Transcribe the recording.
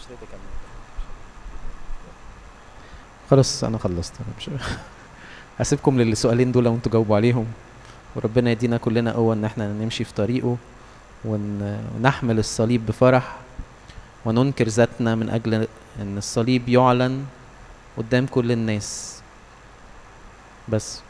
خلاص انا خلصت، انا مش هسيبكم للسؤالين دول وانتوا جاوبوا عليهم، وربنا يدينا كلنا قوة ان احنا نمشي في طريقه ونحمل الصليب بفرح، وننكر ذاتنا من اجل ان الصليب يعلن قدام كل الناس. بس